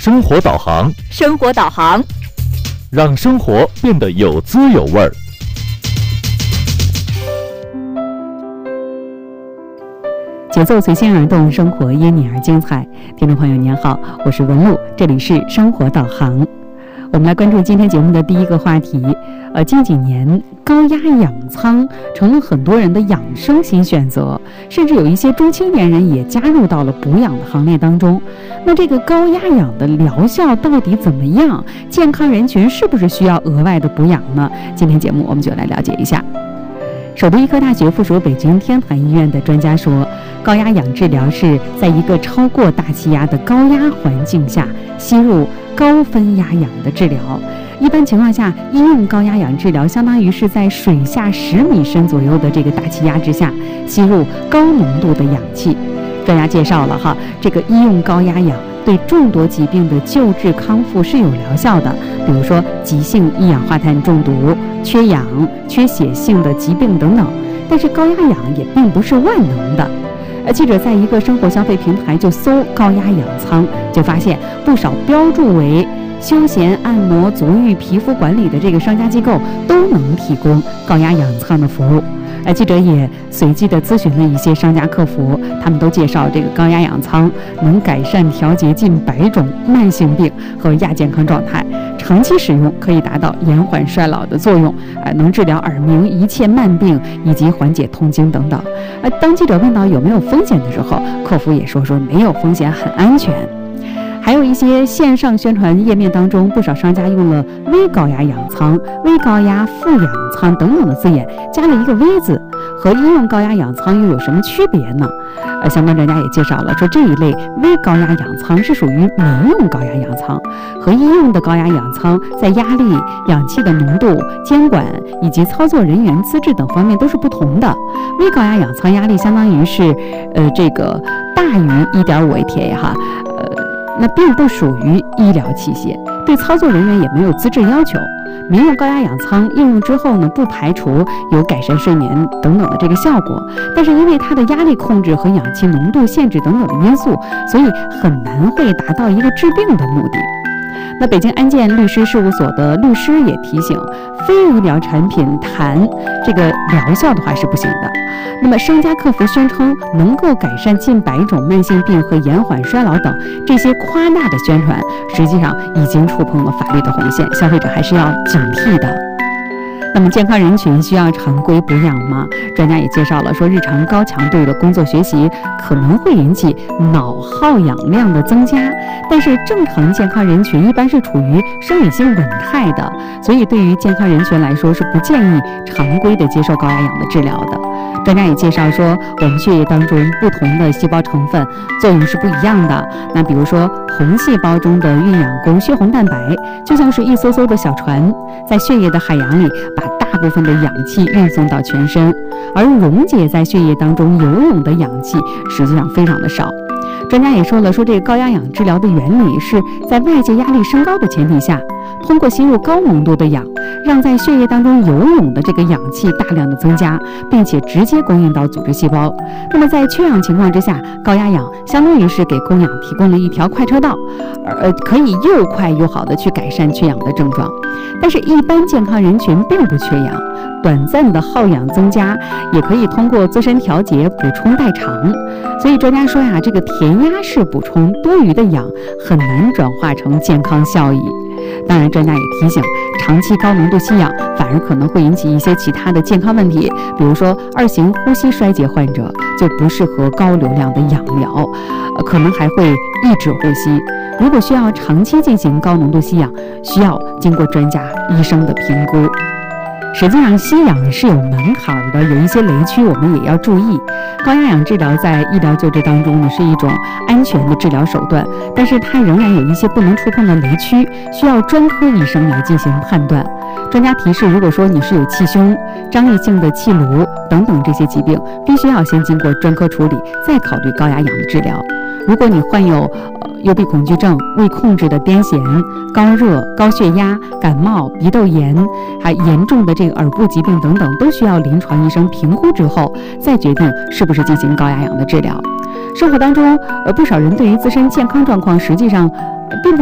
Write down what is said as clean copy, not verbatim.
生活导航， 生活导航， 让生活变得有滋有味儿。 节奏随心而动，生活因你而精彩。听众朋友您好，我是文璐，这里是生活导航。我们来关注今天节目的第一个话题。近几年高压养仓成了很多人的养生新选择，甚至有一些中青年人也加入到了补养的行列当中。那这个高压氧的疗效到底怎么样？健康人群是不是需要额外的补养呢？今天节目我们就来了解一下。首都医科大学附属北京天坛医院的专家说，高压氧治疗是在一个超过大气压的高压环境下吸入高分压氧的治疗。一般情况下，医用高压氧治疗相当于是在水下10米深左右的这个大气压之下吸入高浓度的氧气。专家介绍了这个医用高压氧对众多疾病的救治康复是有疗效的，比如说急性一氧化碳中毒、缺氧、缺血性的疾病等等。但是高压氧也并不是万能的。记者在一个生活消费平台就搜高压氧仓，就发现不少标注为休闲按摩、足浴、皮肤管理的这个商家机构都能提供高压氧仓的服务。记者也随机的咨询了一些商家客服，他们都介绍这个高压氧仓能改善调节近100种慢性病和亚健康状态，长期使用可以达到延缓衰老的作用，能治疗耳鸣、一切慢病以及缓解痛经等等。当记者问到有没有风险的时候，客服也说没有风险，很安全。还有一些线上宣传页面当中，不少商家用了微高压氧仓、微高压负氧仓等等的字眼，加了一个微字，和医用高压氧仓又有什么区别呢？相关专家也介绍了，说这一类微高压氧仓是属于民用高压氧仓，和医用的高压氧仓在压力、氧气的浓度、监管以及操作人员资质等方面都是不同的。微高压氧仓压力相当于是这个大于1.5 ATA 那并不属于医疗器械，对操作人员也没有资质要求。民用高压氧仓应用之后呢，不排除有改善睡眠等等的这个效果，但是因为它的压力控制和氧气浓度限制等等的因素，所以很难会达到一个治病的目的。那北京安建律师事务所的律师也提醒，非医疗产品谈这个疗效的话是不行的。那么商家客服宣称能够改善近100种慢性病和延缓衰老等，这些夸大的宣传实际上已经触碰了法律的红线，消费者还是要警惕的。那么健康人群需要常规补养吗？专家也介绍了，说日常高强度的工作学习可能会引起脑耗氧量的增加，但是正常健康人群一般是处于生理性稳态的，所以对于健康人群来说是不建议常规的接受高压氧的治疗的。专家也介绍说，我们血液当中不同的细胞成分作用是不一样的。那比如说红细胞中的孕氧宫血红蛋白就像是一艘艘的小船，在血液的海洋里把大部分的氧气运送到全身，而溶解在血液当中游泳的氧气实际上非常的少。专家也说了，说这个高压氧治疗的原理是在外界压力升高的前提下，通过吸入高浓度的氧，让在血液当中游泳的这个氧气大量的增加，并且直接供应到组织细胞。那么在缺氧情况之下，高压氧相当于是给供氧提供了一条快车道，可以又快又好的去改善缺氧的症状。但是一般健康人群并不缺氧，短暂的耗氧增加也可以通过自身调节补充代偿。所以专家说这个填鸭式补充多余的氧很难转化成健康效益。当然专家也提醒，长期高浓度吸氧反而可能会引起一些其他的健康问题，比如说2型呼吸衰竭患者就不适合高流量的氧疗，可能还会抑制呼吸。如果需要长期进行高浓度吸氧，需要经过专家医生的评估。实际上吸氧是有门槛的，有一些雷区我们也要注意。高压氧治疗在医疗救治当中呢是一种安全的治疗手段，但是它仍然有一些不能触碰的雷区，需要专科医生来进行判断。专家提示，如果说你是有气胸、张力性的气颅等等这些疾病，必须要先经过专科处理，再考虑高压氧的治疗。如果你患有幽闭恐惧症、未控制的癫痫、高热、高血压、感冒、鼻窦炎，还严重的这个耳部疾病等等，都需要临床医生评估之后再决定是不是进行高压氧的治疗。生活当中，不少人对于自身健康状况实际上并不